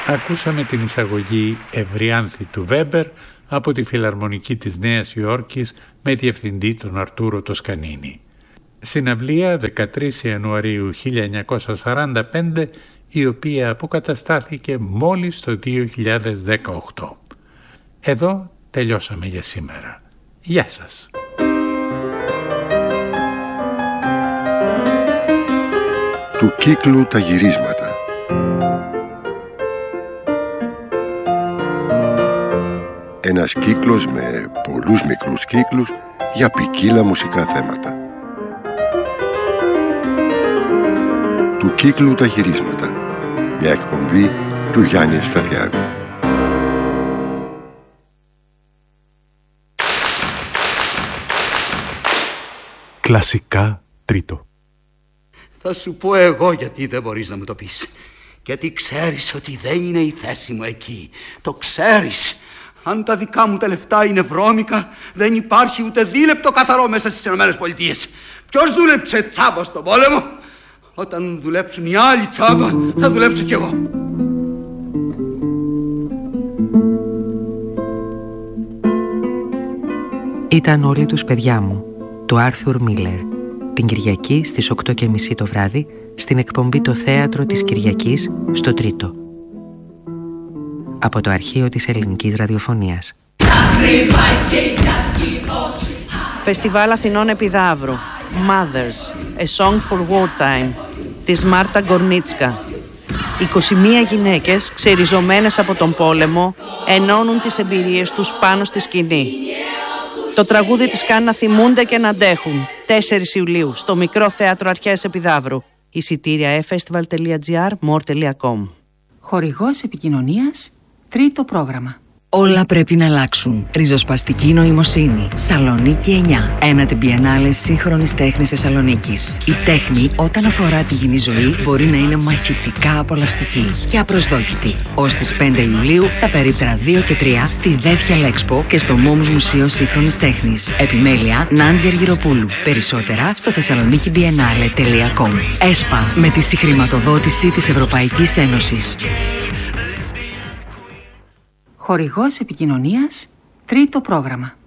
Ακούσαμε την εισαγωγή Ευριάνθη του Βέμπερ από τη Φιλαρμονική της Νέας Υόρκης με διευθυντή τον Αρτούρο Τοσκανίνη. Συναυλία 13 Ιανουαρίου 1945, η οποία αποκαταστάθηκε μόλις το 2018. Εδώ τελειώσαμε για σήμερα. Γεια σας. Του κύκλου τα γυρίσματα. Ένας κύκλος με πολλούς μικρούς κύκλους για ποικίλα μουσικά θέματα. Του κύκλου τα γυρίσματα. Μια εκπομπή του Γιάννη Ευσταθιάδη. Κλασικά τρίτο. Θα σου πω εγώ γιατί δεν μπορείς να μου το πεις. Γιατί ξέρεις ότι δεν είναι η θέση μου εκεί. Το ξέρεις. Αν τα δικά μου τα λεφτά είναι βρώμικα, δεν υπάρχει ούτε δίλεπτο καθαρό μέσα στις ΗΠΑ. Ποιος δούλεψε τσάμπα στον πόλεμο? Όταν δουλέψουν οι άλλοι τσάμπα, θα δουλέψω κι εγώ. Ήταν όλοι τους παιδιά μου, του Άρθουρ Μίλερ. Την Κυριακή στις 8:30 το βράδυ, στην εκπομπή «Το Θέατρο της Κυριακής» στο Τρίτο. Από το αρχείο της ελληνικής ραδιοφωνίας. Φεστιβάλ Αθηνών Επιδαύρου. Mothers, A Song for Wartime, της Μάρτα Γκορνίτσκα. 21 γυναίκες, ξεριζωμένες από τον πόλεμο, ενώνουν τις εμπειρίες τους πάνω στη σκηνή. Το τραγούδι τις κάνει να θυμούνται και να αντέχουν. 4 Ιουλίου, στο Μικρό Θέατρο Αρχαίας Επιδαύρου. Εισιτήρια efestival.gr, more.com. Χορηγός επικοινωνίας, τρίτο πρόγραμμα. Όλα πρέπει να αλλάξουν. Ριζοσπαστική νοημοσύνη. Σαλονίκη 9. Ένατη Biennale σύγχρονης τέχνης Θεσσαλονίκης. Η τέχνη, όταν αφορά τη κοινή ζωή, μπορεί να είναι μαχητικά απολαυστική και απροσδόκητη. Ως τις 5 Ιουλίου, στα περίπτερα 2 και 3, στη Δέθια Λέξπο και στο Μόμους Μουσείο Σύγχρονης Τέχνης. Επιμέλεια Νάντια Αργυροπούλου. Περισσότερα στο thessalonikibiennale.com. ΕΣΠΑ, με τη συγχρηματοδότηση της Ευρωπαϊκής Ένωσης. Χορηγός επικοινωνίας, τρίτο πρόγραμμα.